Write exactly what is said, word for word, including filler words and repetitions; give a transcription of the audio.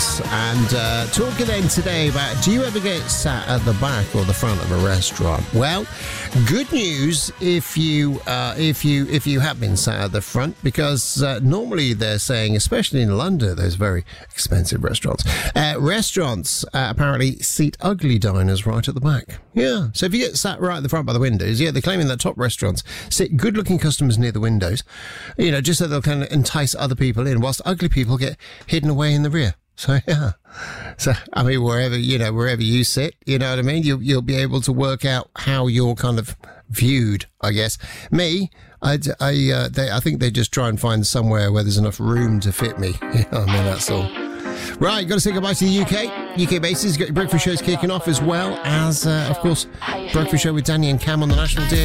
restaurants. And uh, talking then today about, do you ever get sat at the back or the front of a restaurant? Well, good news if you uh, if you if you have been sat at the front, because uh, normally they're saying, especially in London, those very expensive restaurants, uh, restaurants uh, apparently seat ugly diners right at the back. Yeah, so if you get sat right at the front by the windows, yeah, they're claiming that top restaurants sit good-looking customers near the windows, you know, just so they'll kind of entice other people in, whilst ugly people get hidden away in the rear. So, yeah. So, I mean, wherever, you know, wherever you sit, you know what I mean? You, you'll be able to work out how you're kind of viewed, I guess. Me, I, I, uh, they, I think they just try and find somewhere where there's enough room to fit me. Yeah, I mean, that's all. Right, got to say goodbye to the U K. U K bases, got your breakfast shows kicking off, as well as, uh, of course, breakfast show with Danny and Cam on the National D.